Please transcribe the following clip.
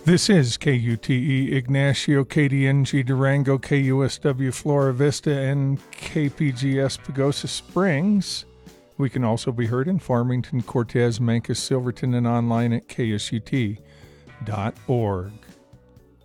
This is KUTE Ignacio, KDNG Durango, KUSW Flora Vista, and KPGS Pagosa Springs. We can also be heard in Farmington, Cortez, Mancos, Silverton, and online at ksut.org.